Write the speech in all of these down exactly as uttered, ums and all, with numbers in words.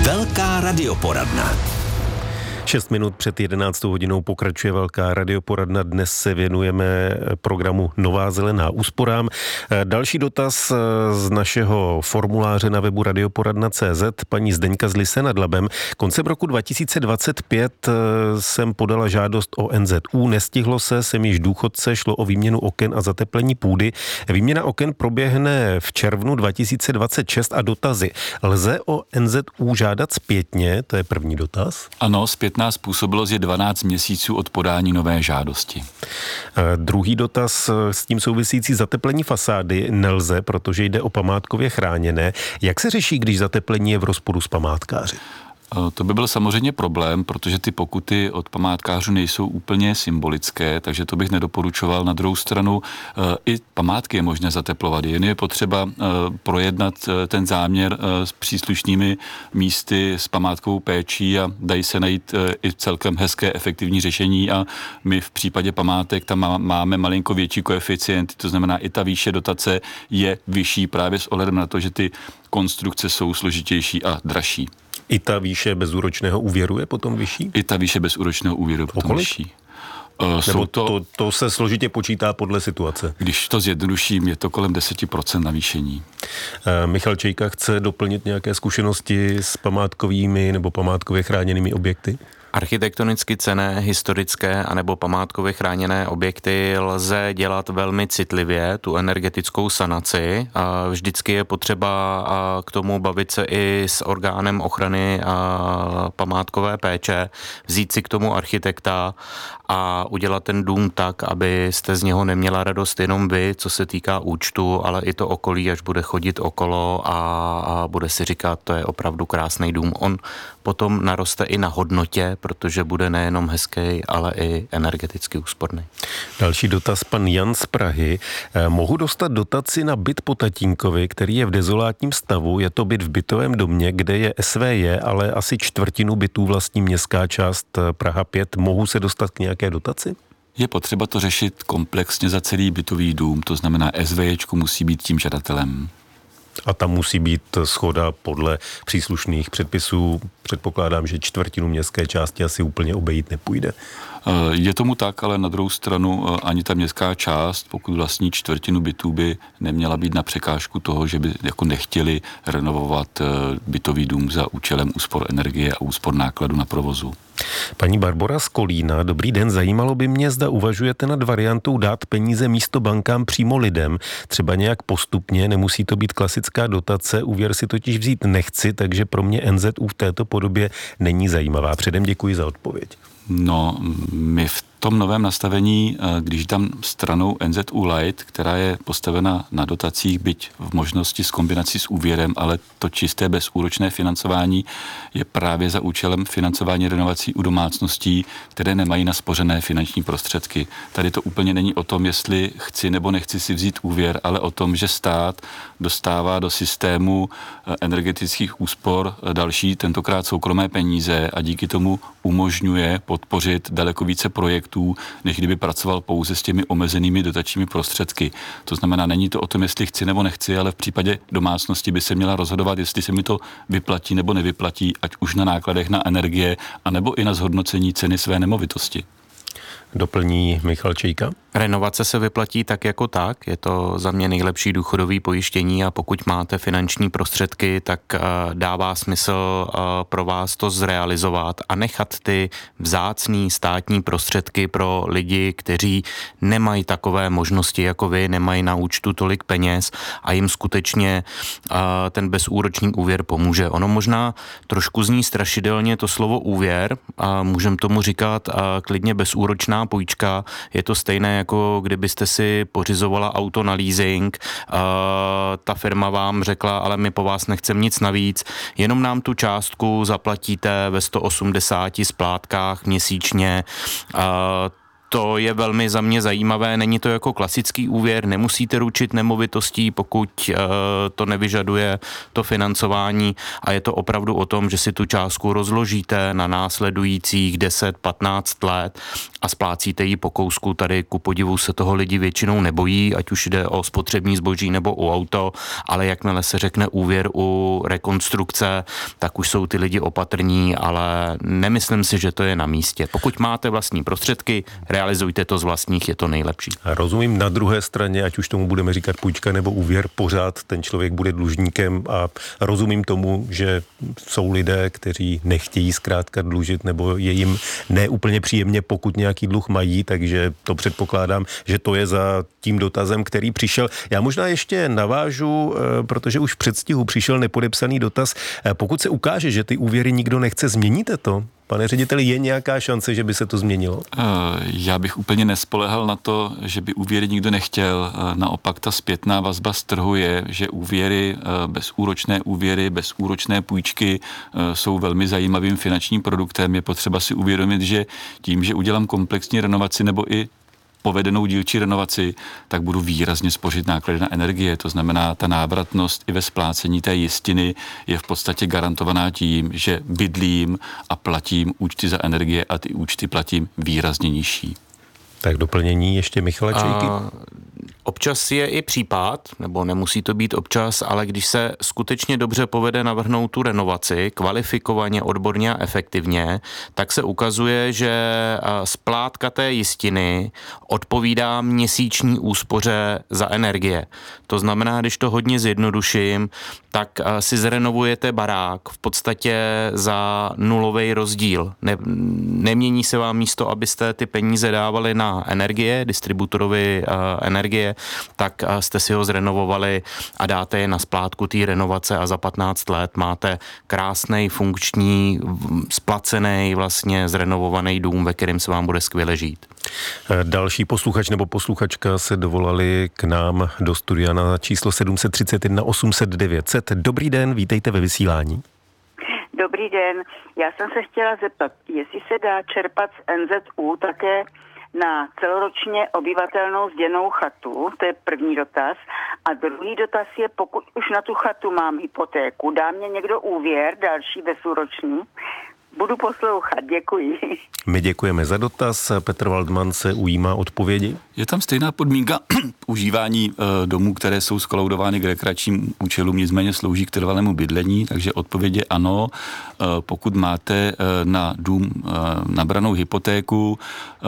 Velká radioporadna. Šest minut před jedenáctou hodinou pokračuje velká radioporadna. Dnes se věnujeme programu Nová zelená úsporám. Další dotaz z našeho formuláře na webu radioporadna tečka cé zet. Paní Zdeňka z Lysé nad Labem. Koncem roku dva tisíce dvacet pět jsem podala žádost o en zet ú. Nestihlo se, jsem již důchodce, šlo o výměnu oken a zateplení půdy. Výměna oken proběhne v červnu dva tisíce dvacet šest a dotazy. Lze o en zet ú žádat zpětně? To je první dotaz. Ano, zpětná způsobilost je dvanáct měsíců od podání nové žádosti. Druhý dotaz s tím souvisící zateplení fasády nelze, protože jde o památkově chráněné. Jak se řeší, když zateplení je v rozporu s památkáři? To by byl samozřejmě problém, protože ty pokuty od památkářů nejsou úplně symbolické, takže to bych nedoporučoval. Na druhou stranu i památky je možné zateplovat, jen je potřeba projednat ten záměr s příslušnými místy, s památkovou péčí a dají se najít i celkem hezké efektivní řešení a my v případě památek tam máme malinko větší koeficient, to znamená i ta výše dotace je vyšší právě s ohledem na to, že ty konstrukce jsou složitější a dražší. I ta výše bezúročného úvěru je potom vyšší? I ta výše bezúročného úvěru je potom vyšší. Uh, Nebo to, to, to se složitě počítá podle situace? Když to zjednoduším, je to kolem deset procent navýšení. Uh, Michal Čejka chce doplnit nějaké zkušenosti s památkovými nebo památkově chráněnými objekty? Architektonicky cenné, historické anebo památkově chráněné objekty lze dělat velmi citlivě, tu energetickou sanaci. Vždycky je potřeba k tomu bavit se i s orgánem ochrany a památkové péče, vzít si k tomu architekta a udělat ten dům tak, abyste z něho neměla radost jenom vy, co se týká účtu, ale i to okolí, až bude chodit okolo a, a bude si říkat, to je opravdu krásný dům. On potom naroste i na hodnotě, protože bude nejenom hezký, ale i energeticky úsporný. Další dotaz, pan Jan z Prahy. Mohu dostat dotaci na byt po tatínkovi, který je v dezolátním stavu? Je to byt v bytovém domě, kde je es vé jé, ale asi čtvrtinu bytů vlastní městská část Praha pět. Mohu se dostat k nějaké dotaci? Je potřeba to řešit komplexně za celý bytový dům, to znamená es vé jéčko musí být tím žadatelem. A tam musí být shoda podle příslušných předpisů. Předpokládám, že čtvrtinu městské části asi úplně obejít nepůjde. Je tomu tak, ale na druhou stranu ani ta městská část, pokud vlastní čtvrtinu bytů, by neměla být na překážku toho, že by jako nechtěli renovovat bytový dům za účelem úspor energie a úspor nákladu na provozu. Paní Barbora z Kolína, dobrý den, zajímalo by mě, zda uvažujete nad variantou dát peníze místo bankám přímo lidem, třeba nějak postupně, nemusí to být klasická dotace, úvěr si totiž vzít nechci, takže pro mě en zet ú v této podobě není zajímavá. Předem děkuji za odpověď. No, my v tom novém nastavení, když dám stranou en zet ú Light, která je postavena na dotacích, byť v možnosti s kombinací s úvěrem, ale to čisté bezúročné financování je právě za účelem financování renovací u domácností, které nemají naspořené finanční prostředky. Tady to úplně není o tom, jestli chci nebo nechci si vzít úvěr, ale o tom, že stát dostává do systému energetických úspor další, tentokrát soukromé peníze a díky tomu umožňuje podpořit daleko více projektů, než kdyby pracoval pouze s těmi omezenými dotačními prostředky. To znamená, není to o tom, jestli chci nebo nechci, ale v případě domácnosti by se měla rozhodovat, jestli se mi to vyplatí nebo nevyplatí, ať už na nákladech na energie, anebo i na zhodnocení ceny své nemovitosti. Doplní Michal Čejka. Renovace se vyplatí tak jako tak, je to za mě nejlepší důchodový pojištění a pokud máte finanční prostředky, tak uh, dává smysl uh, pro vás to zrealizovat a nechat ty vzácný státní prostředky pro lidi, kteří nemají takové možnosti jako vy, nemají na účtu tolik peněz a jim skutečně uh, ten bezúročný úvěr pomůže. Ono možná trošku zní strašidelně to slovo úvěr a můžeme tomu říkat uh, klidně bezúročná půjčka, je to stejné jako kdybyste si pořizovala auto na leasing, uh, ta firma vám řekla, ale my po vás nechceme nic navíc, jenom nám tu částku zaplatíte ve sto osmdesáti splátkách měsíčně, uh, To je velmi za mě zajímavé, není to jako klasický úvěr, nemusíte ručit nemovitostí, pokud uh, to nevyžaduje to financování a je to opravdu o tom, že si tu částku rozložíte na následujících deset patnáct let a splácíte ji po kousku. Tady ku podivu se toho lidi většinou nebojí, ať už jde o spotřební zboží nebo o auto, ale jakmile se řekne úvěr u rekonstrukce, tak už jsou ty lidi opatrní, ale nemyslím si, že to je na místě. Pokud máte vlastní prostředky, realizujte to z vlastních, je to nejlepší. A rozumím, na druhé straně, ať už tomu budeme říkat půjčka nebo úvěr, pořád ten člověk bude dlužníkem a rozumím tomu, že jsou lidé, kteří nechtějí zkrátka dlužit nebo je jim neúplně příjemně, pokud nějaký dluh mají, takže to předpokládám, že to je za tím dotazem, který přišel. Já možná ještě navážu, protože už v předstihu přišel nepodepsaný dotaz. Pokud se ukáže, že ty úvěry nikdo nechce, změníte to? Pane řediteli, je nějaká šance, že by se to změnilo? Já bych úplně nespolehal na to, že by úvěry nikdo nechtěl. Naopak ta zpětná vazba z trhu je, že úvěry, bezúročné úvěry, bezúročné půjčky jsou velmi zajímavým finančním produktem. Je potřeba si uvědomit, že tím, že udělám komplexní renovaci nebo i povedenou dílčí renovaci, tak budu výrazně spořit náklady na energie. To znamená, ta návratnost i ve splácení té jistiny je v podstatě garantovaná tím, že bydlím a platím účty za energie a ty účty platím výrazně nižší. Tak doplnění ještě Michala Čejky. A občas je i případ, nebo nemusí to být občas, ale když se skutečně dobře povede navrhnout tu renovaci, kvalifikovaně, odborně a efektivně, tak se ukazuje, že splátka té jistiny odpovídá měsíční úspoře za energie. To znamená, když to hodně zjednoduším, tak si zrenovujete barák v podstatě za nulový rozdíl. Ne, nemění se vám místo, abyste ty peníze dávali na energie, distributorovi uh, energie, tak uh, jste si ho zrenovovali a dáte je na splátku té renovace a za patnáct let máte krásnej, funkční, splacený, vlastně zrenovovaný dům, ve kterém se vám bude skvěle žít. Další posluchač nebo posluchačka se dovolali k nám do studia na číslo sedm set třicet jedna osm set devět set. Dobrý den, vítejte ve vysílání. Dobrý den, já jsem se chtěla zeptat, jestli se dá čerpat z N Z U také na celoročně obyvatelnou zděnou chatu, to je první dotaz. A druhý dotaz je, pokud už na tu chatu mám hypotéku, dá mě někdo úvěr, další bezúročný? Budu poslouchat, děkuji. My děkujeme za dotaz. Petr Waldman se ujímá odpovědi. Je tam stejná podmínka užívání e, domů, které jsou skolaudovány k rekreačním účelům, nicméně slouží k trvalému bydlení, takže odpověď je ano. E, pokud máte e, na dům e, nabranou hypotéku,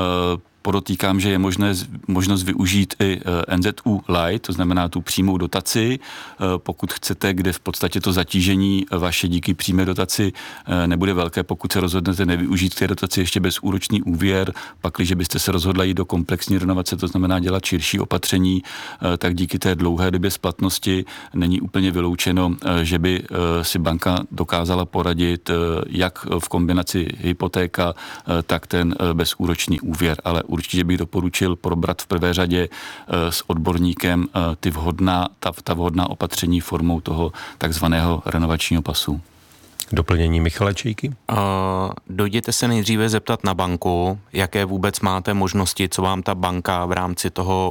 e, podotýkám, že je možné, možnost využít i N Z U Light, to znamená tu přímou dotaci, pokud chcete, kde v podstatě to zatížení vaše díky přímé dotaci nebude velké, pokud se rozhodnete nevyužít té dotaci ještě bezúročný úvěr, pakliže byste se rozhodla jít do komplexní renovace, to znamená dělat širší opatření, tak díky té dlouhé době splatnosti není úplně vyloučeno, že by si banka dokázala poradit jak v kombinaci hypotéka, tak ten bezúročný úvěr, ale určitě bych doporučil probrat v prvé řadě s odborníkem ty vhodná, ta, ta vhodná opatření formou toho takzvaného renovačního pasu. Doplnění Michala Čejky. Uh, dojděte se nejdříve zeptat na banku, jaké vůbec máte možnosti, co vám ta banka v rámci toho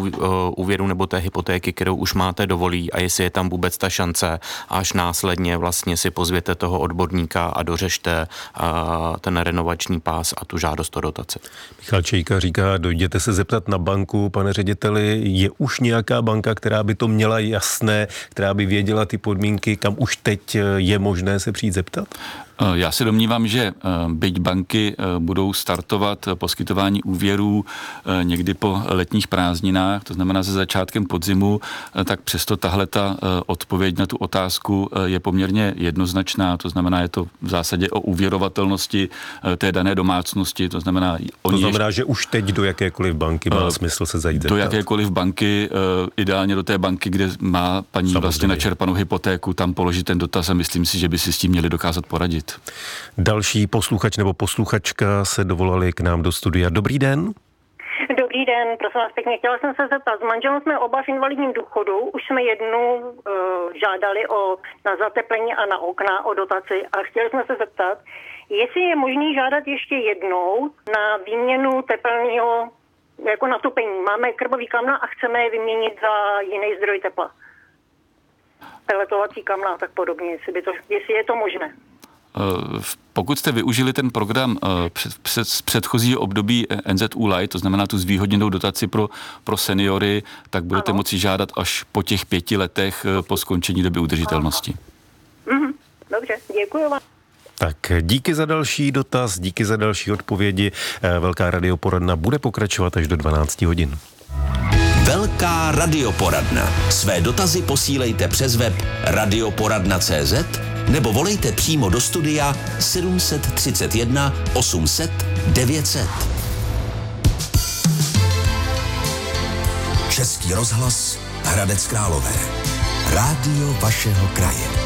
úvěru nebo té hypotéky, kterou už máte, dovolí a jestli je tam vůbec ta šance, až následně vlastně si pozvěte toho odborníka a dořešte uh, ten renovační pás a tu žádost o dotaci. Michal Čejka říká, dojděte se zeptat na banku, pane řediteli, je už nějaká banka, která by to měla jasné, která by věděla ty podmínky, kam už teď je možné se přijít zeptat? Já se domnívám, že byť banky budou startovat poskytování úvěrů někdy po letních prázdninách, to znamená se začátkem podzimu, tak přesto tahle ta odpověď na tu otázku je poměrně jednoznačná, to znamená, je to v zásadě o úvěrovatelnosti té dané domácnosti, to znamená... To znamená, ještě, že už teď do jakékoliv banky má smysl se zajít zeptat. Do jakékoliv banky, ideálně do té banky, kde má paní Samozřejmě. vlastně načerpanou hypotéku, tam položit ten dotaz a myslím si, že by si s tím měli dokázat poradit. Další posluchač nebo posluchačka se dovolali k nám do studia. Dobrý den. Dobrý den, prosím vás pěkně, chtěla jsem se zeptat, s manželem jsme oba v invalidním důchodu, už jsme jednou uh, žádali o, na zateplení a na okna o dotaci a chtěli jsme se zeptat, jestli je možný žádat ještě jednou na výměnu tepelného, jako na topení. Máme krbový kamna a chceme je vyměnit za jiný zdroj tepla. Peletovací kamna a tak podobně, jestli, by to, jestli je to možné. Pokud jste využili ten program před, před, z předchozího období N Z U Light, to znamená tu zvýhodněnou dotaci pro, pro seniory, tak budete ano. moci žádat až po těch pěti letech po skončení doby udržitelnosti. Mhm. Dobře, děkuji vám. Tak díky za další dotaz, díky za další odpovědi. Velká radioporadna bude pokračovat až do dvanácti hodin. Velká radioporadna. Své dotazy posílejte přes web radioporadna tečka cé zet nebo volejte přímo do studia sedm set třicet jedna osm set devět set. Český rozhlas Hradec Králové. Rádio vašeho kraje.